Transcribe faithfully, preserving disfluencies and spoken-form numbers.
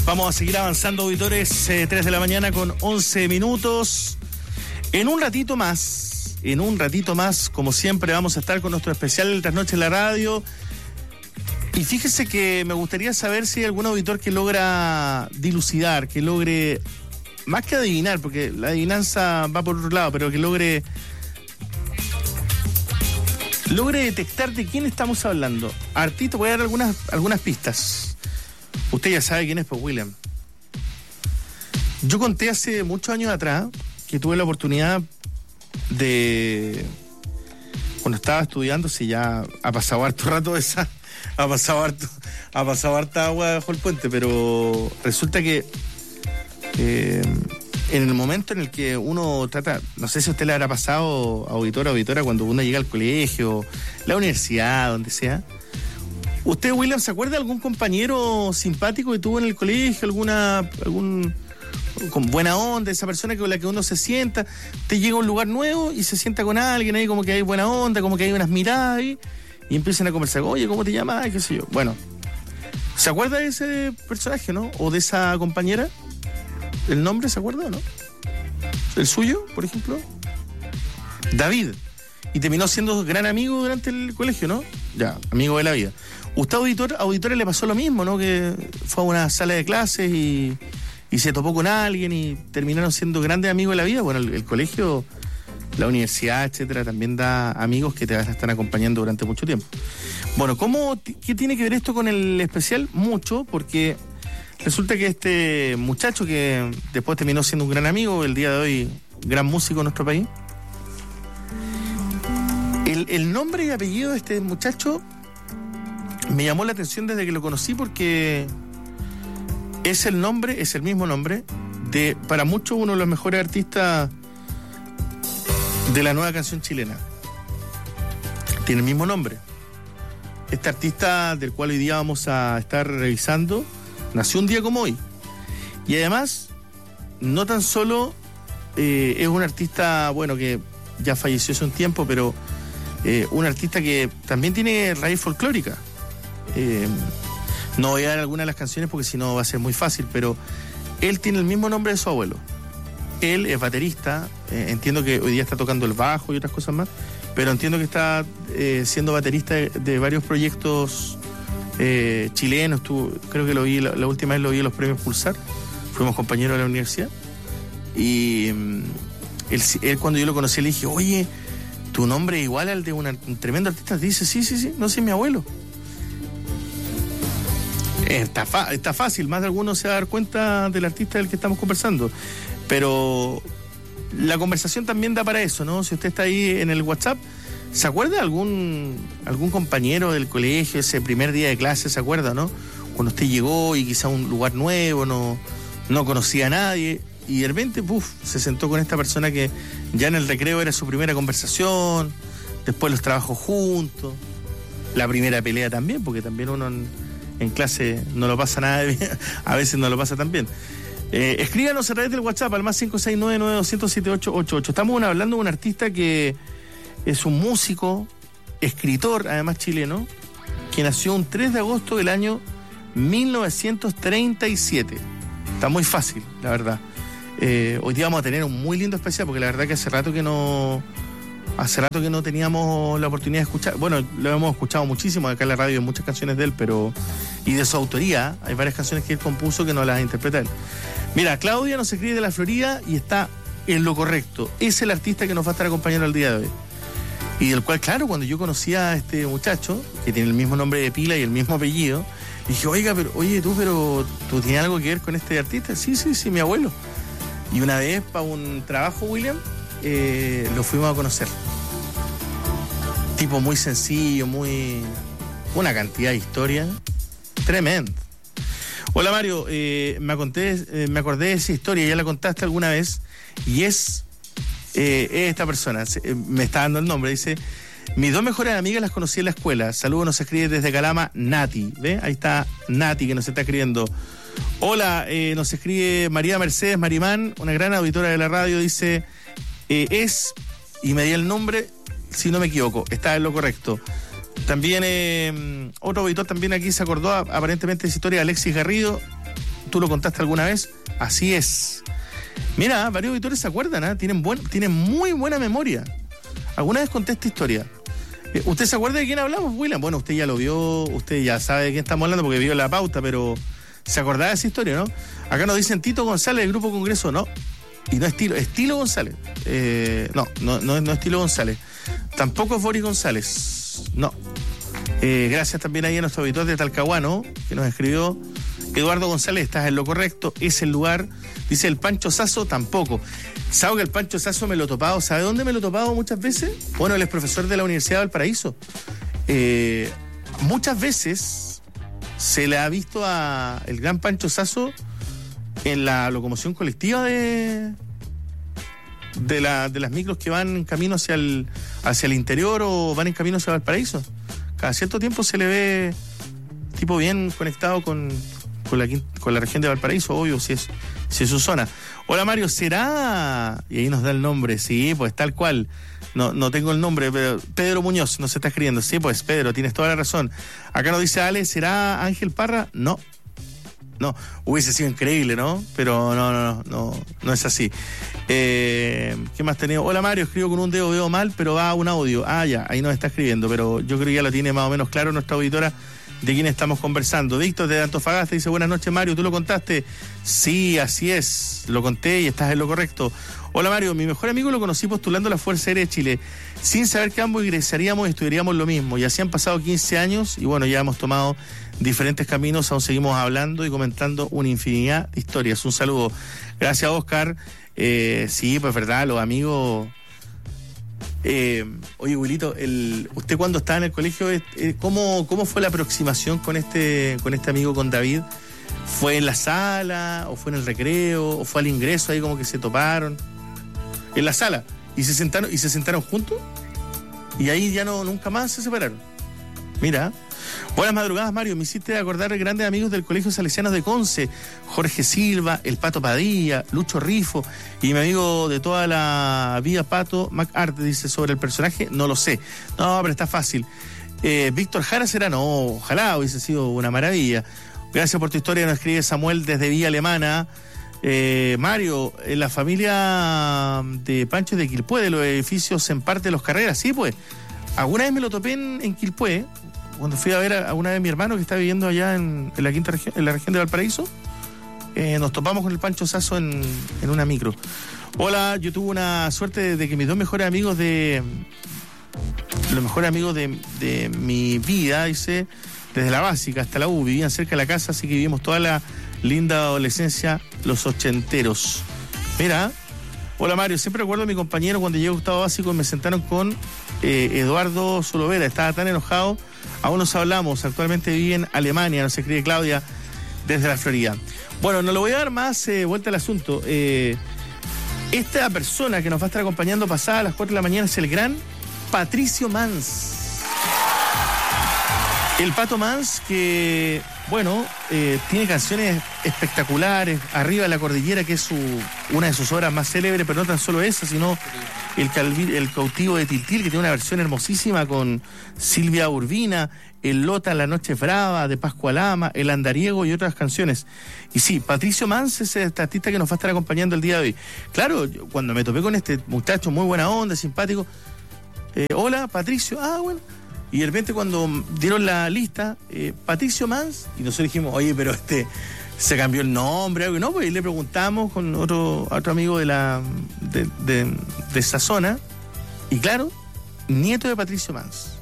Vamos a seguir avanzando, auditores, eh, tres de la mañana con once minutos. En un ratito más, en un ratito más, como siempre, vamos a estar con nuestro especial El Trasnoche en la Radio. Y fíjese que me gustaría saber si hay algún auditor que logra dilucidar, que logre, más que adivinar, porque la adivinanza va por otro lado, pero que logre... logre detectar de quién estamos hablando. Artito, voy a dar algunas, algunas pistas. Usted ya sabe quién es, pues, William. Yo conté hace muchos años atrás que tuve la oportunidad de... Cuando estaba estudiando, si ya ha pasado harto rato esa... Ha pasado harto, ha pasado harta agua bajo el puente, pero resulta que eh, en el momento en el que uno trata, no sé si a usted le habrá pasado, auditora, auditora, cuando uno llega al colegio, la universidad, donde sea. ¿Usted, William, se acuerda de algún compañero simpático que tuvo en el colegio, alguna, algún, con buena onda, esa persona con la que uno se sienta? Usted llega a un lugar nuevo y se sienta con alguien ahí, como que hay buena onda, como que hay unas miradas ahí, y empiezan a conversar, oye, ¿cómo te llamas? ¿Qué sé yo? Bueno, ¿se acuerda de ese personaje, no? ¿O de esa compañera? ¿El nombre se acuerda o no? ¿El suyo, por ejemplo? David. Y terminó siendo gran amigo durante el colegio, ¿no? Ya, amigo de la vida. Usted, auditor, auditora, le pasó lo mismo, ¿no? Que fue a una sala de clases y, y se topó con alguien y terminaron siendo grandes amigos de la vida. Bueno, el, el colegio, la universidad, etcétera, también da amigos que te están acompañando durante mucho tiempo. Bueno, ¿cómo, qué tiene que ver esto con el especial? Mucho, porque resulta que este muchacho que después terminó siendo un gran amigo, el día de hoy, gran músico en nuestro país, el, el nombre y apellido de este muchacho me llamó la atención desde que lo conocí, porque es el nombre, es el mismo nombre de, para muchos, uno de los mejores artistas de la nueva canción chilena. Tiene el mismo nombre. Este artista del cual hoy día vamos a estar revisando nació un día como hoy. Y además, no tan solo eh, es un artista, bueno, que ya falleció hace un tiempo, pero eh, un artista que también tiene raíz folclórica. Eh, no voy a dar algunas de las canciones porque si no va a ser muy fácil, pero él tiene el mismo nombre de su abuelo. Él es baterista, eh, entiendo que hoy día está tocando el bajo y otras cosas más, pero entiendo que está eh, siendo baterista de, de varios proyectos eh, chilenos. Tú, creo que lo vi, la, la última vez lo vi en los premios Pulsar, fuimos compañeros de la universidad, y mm, él, él cuando yo lo conocí le dije, oye, tu nombre es igual al de una, un tremendo artista. Dice, sí, sí, sí, no sé, mi abuelo. Está, fa- está fácil, más de alguno se va a dar cuenta del artista del que estamos conversando. Pero la conversación también da para eso, ¿no? Si usted está ahí en el WhatsApp, ¿se acuerda de algún, algún compañero del colegio, ese primer día de clase, se acuerda, no? Cuando usted llegó y quizá a un lugar nuevo, no, no conocía a nadie, y de repente, puf, se sentó con esta persona que ya en el recreo era su primera conversación, después los trabajos juntos, la primera pelea también, porque también uno en, en clase no lo pasa nada bien, a veces no lo pasa tan bien. Eh, escríbanos a través del WhatsApp al más cinco seis nueve nueve dos cero siete ocho ocho ocho. Estamos hablando de un artista que es un músico, escritor, además chileno, que nació un tres de agosto del año mil novecientos treinta y siete. Está muy fácil, la verdad. Eh, hoy día vamos a tener un muy lindo especial, porque la verdad que hace rato que no hace rato que no teníamos la oportunidad de escuchar. Bueno, lo hemos escuchado muchísimo acá en la radio, en muchas canciones de él, pero y de su autoría, hay varias canciones que él compuso que no las interpreta él. Mira, Claudia nos escribe de la Florida y está en lo correcto. Es el artista que nos va a estar acompañando el día de hoy. Y del cual, claro, cuando yo conocí a este muchacho, que tiene el mismo nombre de pila y el mismo apellido, dije, oiga, pero, oye, tú, pero ¿tú tienes algo que ver con este artista? Sí, sí, sí, mi abuelo. Y una vez, para un trabajo, William, eh, lo fuimos a conocer. Tipo muy sencillo, muy... una cantidad de historia tremenda. Hola, Mario, eh, me, conté, eh, me acordé de esa historia, ya la contaste alguna vez, y es, eh, es esta persona, eh, me está dando el nombre, dice, mis dos mejores amigas las conocí en la escuela. Saludos, nos escribe desde Calama Nati, ¿ve? Ahí está Nati que nos está escribiendo. Hola, eh, nos escribe María Mercedes Marimán, una gran auditora de la radio, dice, eh, es, y me di el nombre, si no me equivoco, está en lo correcto. También, eh, otro auditor también aquí se acordó aparentemente de esa historia, Alexis Garrido. ¿Tú lo contaste alguna vez? Así es. Mira, varios auditores se acuerdan, ¿eh? Tienen, buen, tienen muy buena memoria. ¿Alguna vez conté esta historia? Eh, ¿Usted se acuerda de quién hablamos, William? Bueno, usted ya lo vio, usted ya sabe de quién estamos hablando porque vio la pauta, pero ¿se acordaba de esa historia, no? Acá nos dicen Tito González del Grupo Congreso, no. Y no es Tilo, es Tilo González. Eh, no, no, no, no es Tilo González. Tampoco es Boris González. No. Eh, gracias también ahí a nuestro auditor de Talcahuano, que nos escribió. Eduardo González, estás en lo correcto, es el lugar. Dice el Pancho Sasso, tampoco. ¿Sabe que el Pancho Sasso me lo he topado? ¿Sabe dónde me lo he topado muchas veces? Bueno, él es profesor de la Universidad de Valparaíso. Eh, muchas veces se le ha visto a el gran Pancho Sasso en la locomoción colectiva de de, la, de las micros que van en camino hacia el, hacia el interior o van en camino hacia Valparaíso. Cada cierto tiempo se le ve tipo bien conectado con, con, la, con la región de Valparaíso, obvio, si es, si es su zona. Hola Mario, ¿será? Y ahí nos da el nombre, sí, pues tal cual. No, no tengo el nombre, pero Pedro Muñoz nos está escribiendo. Sí, pues Pedro, tienes toda la razón. Acá nos dice Ale, ¿será Ángel Parra? No. No, hubiese sido increíble, ¿no? Pero no, no, no, no, no es así. Eh, ¿Qué más tenemos? Hola Mario, escribo con un dedo, veo mal, pero va un audio. Ah, ya, ahí nos está escribiendo, pero yo creo que ya lo tiene más o menos claro nuestra auditora de quién estamos conversando. Víctor de Antofagasta dice, buenas noches Mario, ¿tú lo contaste? Sí, así es, lo conté y estás en lo correcto. Hola Mario, mi mejor amigo lo conocí postulando a la Fuerza Aérea de Chile, sin saber que ambos ingresaríamos y estudiaríamos lo mismo. Y así han pasado quince años y bueno, ya hemos tomado diferentes caminos, aún seguimos hablando y comentando una infinidad de historias. Un saludo. Gracias, Oscar. Eh, sí, pues verdad, los amigos... Eh, oye, Wilito, el, usted cuando estaba en el colegio, eh, ¿cómo, ¿cómo fue la aproximación con este, con este amigo, con David? ¿Fue en la sala, o fue en el recreo, o fue al ingreso ahí como que se toparon? En la sala, y se sentaron, y se sentaron juntos, y ahí ya no, nunca más se separaron. Mira. Buenas madrugadas, Mario. Me hiciste acordar de grandes amigos del Colegio Salesianos de Conce, Jorge Silva, el Pato Padilla, Lucho Rifo, y mi amigo de toda la vida, Pato MacArt, dice sobre el personaje, no lo sé. No, pero está fácil. Eh, Víctor Jara será, no, ojalá hubiese sido una maravilla. Gracias por tu historia, nos escribe Samuel desde Villa Alemana. Eh, Mario, en la familia de Pancho de Quilpué, de los edificios en parte de los Carreras, sí, pues. Alguna vez me lo topé en, en Quilpué, cuando fui a ver a, a una vez mi hermano que está viviendo allá en, en la quinta región, en la región de Valparaíso. Eh, nos topamos con el Pancho Sasso en, en una micro. Hola, yo tuve una suerte de, de que mis dos mejores amigos de... Los mejores amigos de, de mi vida, dice, desde la básica hasta la U, vivían cerca de la casa, así que vivimos toda la linda adolescencia, los ochenteros. Mira, hola Mario, siempre recuerdo a mi compañero cuando llegué a octavo básico y me sentaron con eh, Eduardo Solovera, estaba tan enojado, aún nos hablamos, actualmente vive en Alemania, nos escribe Claudia desde la Florida. Bueno, no le voy a dar más eh, vuelta al asunto. Eh, esta persona que nos va a estar acompañando pasada a las cuatro de la mañana es el gran Patricio Mans. El Pato Mans que, bueno, eh, tiene canciones espectaculares, Arriba de la Cordillera, que es su, una de sus obras más célebres, pero no tan solo esa, sino el, Calvi, el Cautivo de Tiltil, que tiene una versión hermosísima con Silvia Urbina, El Lota, La Noche Brava, de Pascualama, El Andariego y otras canciones. Y sí, Patricio Mans es este artista que nos va a estar acompañando el día de hoy. Claro, yo, cuando me topé con este muchacho, muy buena onda, simpático, eh, hola, Patricio, ah, bueno... Y de repente cuando dieron la lista, eh, Patricio Mans, y nosotros dijimos, oye, pero este se cambió el nombre, algo, no, pues y le preguntamos con otro otro amigo de la de, de, de esa zona, y claro, nieto de Patricio Mans.